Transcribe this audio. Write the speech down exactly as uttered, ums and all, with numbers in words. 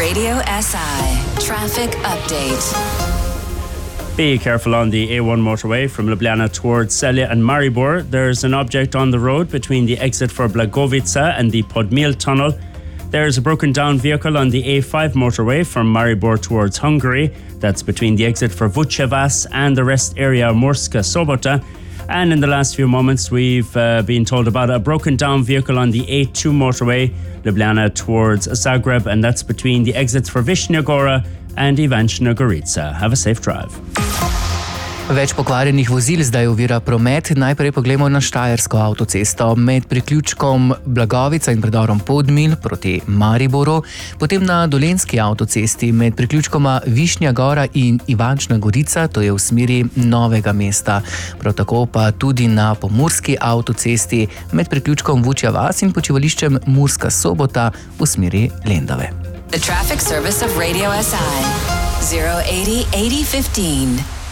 Radio S I traffic update. Be careful on the A one motorway from Ljubljana towards Celje and Maribor. There's an object on the road between the exit for Blagovica and the Podmil tunnel. There's a broken down vehicle on the A five motorway from Maribor towards Hungary. That's between the exit for Vučevac and the rest area Murska Sobota. And in the last few moments, we've uh, been told about a broken down vehicle on the A two motorway, Ljubljana towards Zagreb, and that's between the exits for Višnja Gora and Ivančna Gorica. Have a safe drive. Več pokvarjenih vozil zdaj ovira promet. Najprej poglejmo na Štajersko avtocesto med priključkom Blagovica in predorom Podmil proti Mariboru, potem na Dolenjski avtocesti med priključkoma Višnja Gora in Ivančna Gorica, to je v smeri Novega mesta. Prav tako pa tudi na Pomurski avtocesti med priključkom Vučja vas in počivališčem Murska Sobota v smeri Lendave. The traffic service of Radio S I zero eighty eighty fifteen.